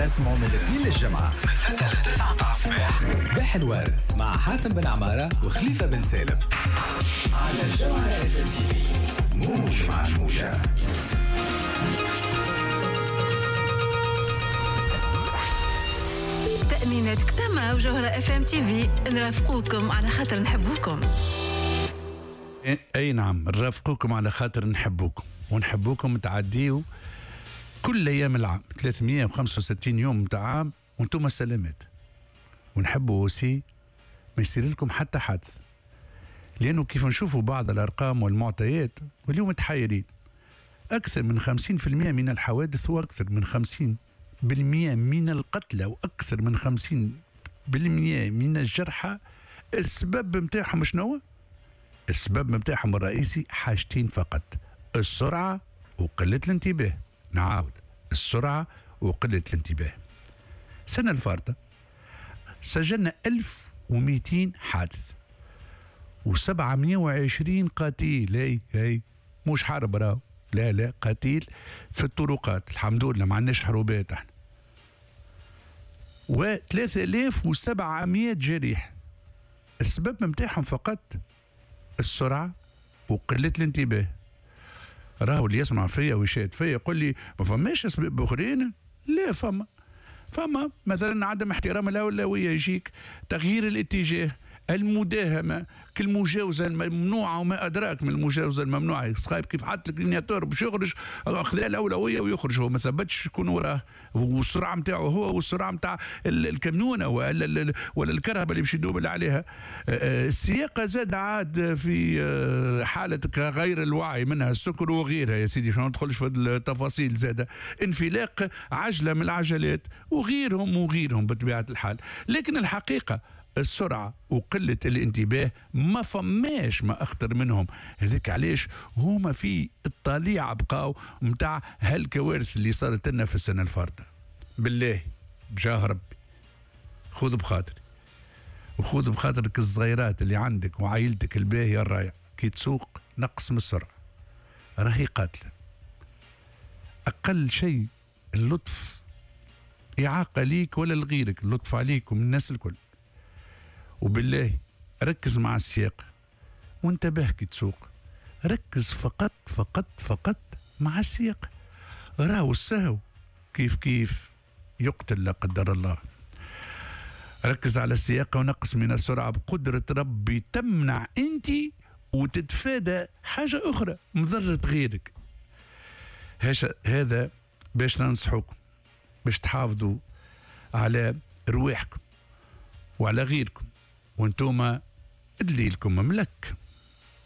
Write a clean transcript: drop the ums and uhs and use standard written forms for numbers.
تسمعوا من الاثنين للجمعة من 6 ل 9 الصباح. صباح الورد مع حاتم بن عمارة وخليفة بن سالم على الجمعة اف ام تي في. موج مع الموجة. تأمينات كتامة وجوهرة اف ام تي في نرافقوكم على خاطر نحبوكم. اي نعم، نرافقوكم على خاطر نحبوكم، ونحبوكم تعديوا كل ايام العام 365 يوم متاع عام وانتم سلامات. ونحبوا وسي ما يصير لكم حتى حادث، لانه كيف نشوفوا بعض الارقام والمعطيات واليوم متحيرين. اكثر من 50% من الحوادث واكثر من 50% من القتلى واكثر من 50% من الجرحى السبب متاعهم شنو؟ السبب متاعهم الرئيسي حاجتين فقط: السرعة وقلة الانتباه. نعاود، السرعة وقلة الانتباه. السنة الفارطة سجلنا 1200 حادث و720 قتيل. هي مش حرب راهو، لا قتيل في الطرقات، الحمد لله ما عندناش حروبات احنا. و3700 جريح. السبب متاعهم فقط السرعة وقلة الانتباه. راهو اللي يسمع فيا ويشاهد فيا يقول لي ما فماش اسباب اخرين. لا، فما مثلا عدم احترام الاولويه، يجيك تغيير الاتجاه، المداهمه، كالمجاوزه الممنوعه وما ادراك من المجاوزه الممنوعه. صايب كيف حط لك النياتور باش يخرج اخذ الاولويه ويخرج، هو ما ثبتش شكون وراه، والسرعه نتاعو هو والسرعه نتاع الكمنونه ولا الكرهبه اللي باش يدوب عليها. السياقه زاد عاد في حاله غير الوعي، منها السكر وغيرها يا سيدي، ما ندخلش في التفاصيل. زاد انفلاق عجله من العجلات وغيرهم بطبيعه الحال. لكن الحقيقه السرعة وقلة الانتباه ما فماش ما أخطر منهم. هذاك علاش هما في الطليعة بقاو متاع هالكوارث اللي صارت لنا في السنة الفارطة. بالله بجاه ربي خذ بخاطري وخذ بخاطرك الصغيرات اللي عندك وعائلتك الباهية الرايع، كي تسوق نقص من السرعة، راهي قاتلة. أقل شيء اللطف إعاقة ليك ولا لغيرك، اللطف عليك ومن الناس الكل. وبالله ركز مع السياق وانتبه كي تسوق، ركز فقط مع السياق. راهو السهو كيف يقتل لا قدر الله. ركز على السياق ونقص من السرعة بقدرة ربي، تمنع انت وتتفادى حاجة أخرى مضرة غيرك. هذا باش ننصحوكم باش تحافظوا على رواحكم وعلى غيركم، وانتوما دليلكم مملك.